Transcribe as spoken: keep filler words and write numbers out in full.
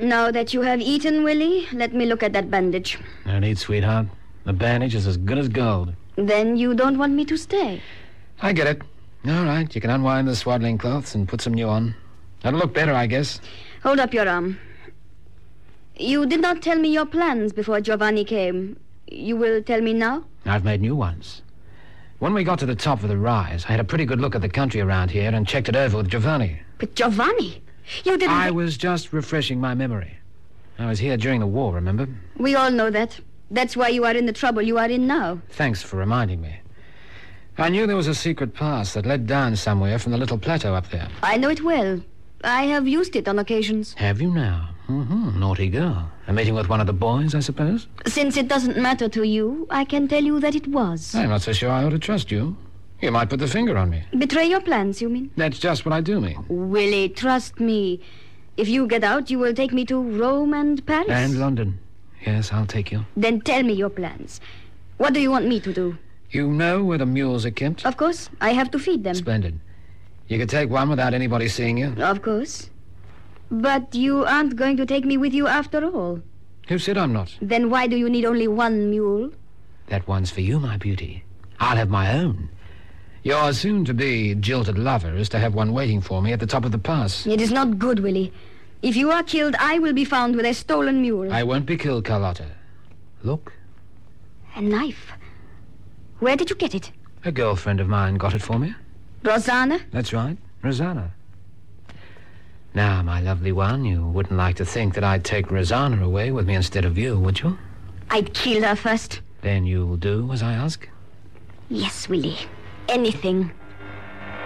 Now that you have eaten, Willie, let me look at that bandage. No need, sweetheart. The bandage is as good as gold. Then you don't want me to stay? I get it. All right, you can unwind the swaddling cloths and put some new on. That'll look better, I guess. Hold up your arm. You did not tell me your plans before Giovanni came. You will tell me now? I've made new ones. When we got to the top of the rise, I had a pretty good look at the country around here and checked it over with Giovanni. But Giovanni? You didn't... I was just refreshing my memory. I was here during the war, remember? We all know that. That's why you are in the trouble you are in now. Thanks for reminding me. I knew there was a secret pass that led down somewhere from the little plateau up there. I know it well. I have used it on occasions. Have you now? Mm-hmm. Naughty girl. A meeting with one of the boys, I suppose? Since it doesn't matter to you, I can tell you that it was. I'm not so sure I ought to trust you. You might put the finger on me. Betray your plans, you mean? That's just what I do mean. Willie, trust me. If you get out, you will take me to Rome and Paris. And London. Yes, I'll take you. Then tell me your plans. What do you want me to do? You know where the mules are kept? Of course. I have to feed them. Splendid. You could take one without anybody seeing you? Of course. But you aren't going to take me with you after all. Who said I'm not? Then why do you need only one mule? That one's for you, my beauty. I'll have my own. Your soon-to-be jilted lover is to have one waiting for me at the top of the pass. It is not good, Willie. If you are killed, I will be found with a stolen mule. I won't be killed, Carlotta. Look. A knife. Where did you get it? A girlfriend of mine got it for me. Rosanna? That's right, Rosanna. Now, my lovely one, you wouldn't like to think that I'd take Rosanna away with me instead of you, would you? I'd kill her first. Then you'll do as I ask? Yes, Willie. Anything.